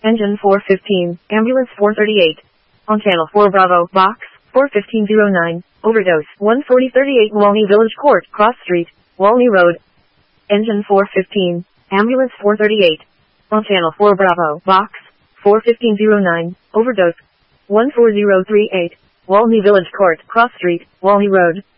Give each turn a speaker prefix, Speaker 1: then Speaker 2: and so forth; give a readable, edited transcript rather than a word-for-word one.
Speaker 1: Engine 415, Ambulance 438. On Channel 4 Bravo, Box 41509, Overdose 14038 Walney Village Court, Cross Street, Walney Road. Engine 415, Ambulance 438. On Channel 4 Bravo, Box 41509, Overdose 14038, Walney Village Court, Cross Street, Walney Road.